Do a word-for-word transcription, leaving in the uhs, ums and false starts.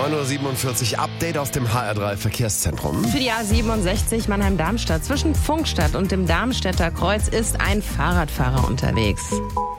neun Uhr siebenundvierzig, Update aus dem H R drei Verkehrszentrum. Für die A siebenundsechzig Mannheim-Darmstadt zwischen Pfungstadt und dem Darmstädter Kreuz ist ein Fahrradfahrer unterwegs.